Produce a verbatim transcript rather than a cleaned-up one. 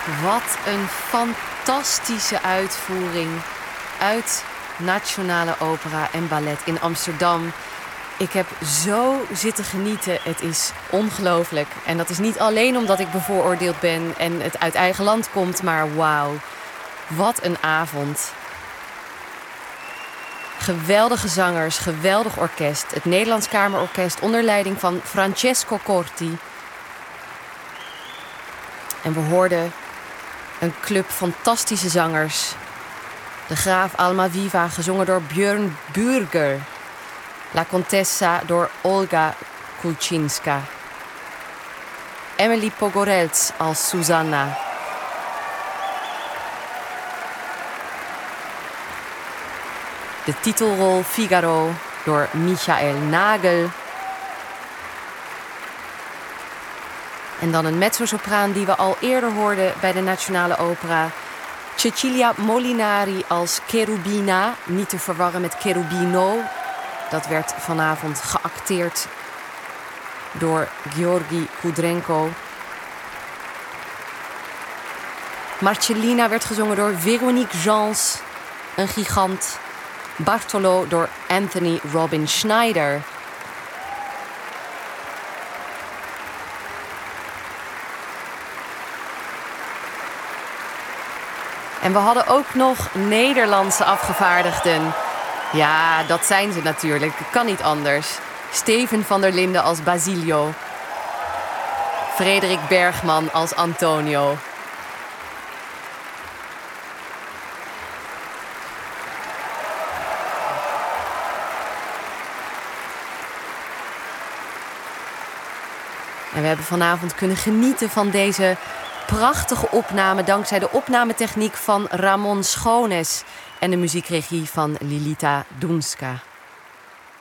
Wat een fantastische uitvoering uit Nationale Opera en Ballet in Amsterdam. Ik heb zo zitten genieten. Het is ongelooflijk. En dat is niet alleen omdat ik bevooroordeeld ben en het uit eigen land komt, maar wauw. Wat een avond. Geweldige zangers, geweldig orkest. Het Nederlands Kamerorkest onder leiding van Francesco Corti. En we hoorden een club fantastische zangers. De Graaf Almaviva, gezongen door Björn Burger. La Contessa door Olga Kulczynska. Emily Pogorelc als Susanna. De titelrol Figaro door Michael Nagel. En dan een mezzosopraan die we al eerder hoorden bij de Nationale Opera. Cecilia Molinari als Cherubina, niet te verwarren met Cherubino. Dat werd vanavond geacteerd door Georgi Kudrenko. Marcellina werd gezongen door Veronique Jans, een gigant. Bartolo door Anthony Robin Schneider. En we hadden ook nog Nederlandse afgevaardigden. Ja, dat zijn ze natuurlijk. Kan niet anders. Steven van der Linden als Basilio. Frederik Bergman als Antonio. En we hebben vanavond kunnen genieten van deze prachtige opname dankzij de opnametechniek van Ramon Schones en de muziekregie van Lilita Dunska.